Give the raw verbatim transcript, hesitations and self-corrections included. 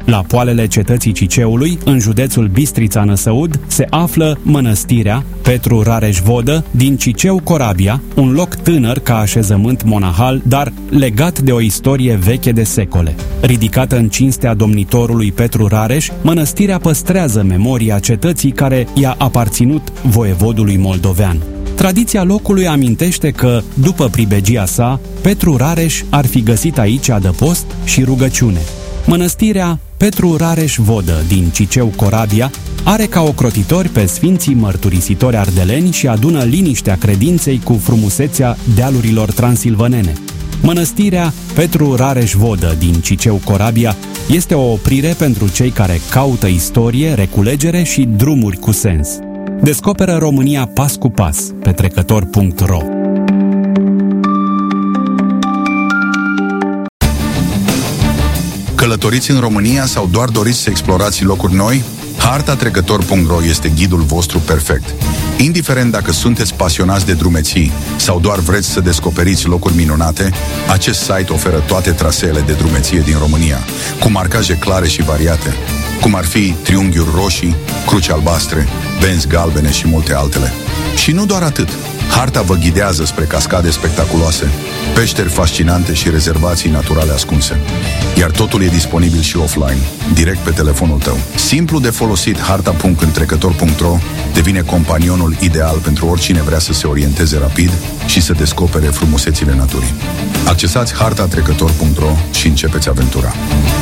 La poalele cetății Ciceului, în județul Bistrița-Năsăud, se află mănăstirea Petru Rareș Vodă din Ciceu Corabia, un loc tânăr ca așezământ monahal, dar legat de o istorie veche de secole. Ridicată în cinstea domnitorului Petru Rareș, mănăstirea păstrează memoria cetății care i-a aparținut voievodului moldovean. Tradiția locului amintește că, după pribegia sa, Petru Rareș ar fi găsit aici adăpost și rugăciune. Mănăstirea Petru Rareș Vodă din Ciceu Corabia are ca ocrotitori pe sfinții mărturisitori ardeleni și adună liniștea credinței cu frumusețea dealurilor transilvanene. Mănăstirea Petru Rareș Vodă din Ciceu Corabia este o oprire pentru cei care caută istorie, reculegere și drumuri cu sens. Descoperă România pas cu pas pe trecător punct ro. Călătoriți în România sau doar doriți să explorați locuri noi? harta trecător punct ro este ghidul vostru perfect. Indiferent dacă sunteți pasionați de drumeții sau doar vreți să descoperiți locuri minunate, acest site oferă toate traseele de drumeție din România, cu marcaje clare și variate, cum ar fi triunghiuri roșii, cruci albastre, benzi galbene și multe altele. Și nu doar atât. Harta vă ghidează spre cascade spectaculoase, peșteri fascinante și rezervații naturale ascunse. Iar totul e disponibil și offline, direct pe telefonul tău. Simplu de folosit, harta punct întrecător punct ro devine companionul ideal pentru oricine vrea să se orienteze rapid și să descopere frumusețile naturii. Accesați harta trecător punct ro și începeți aventura.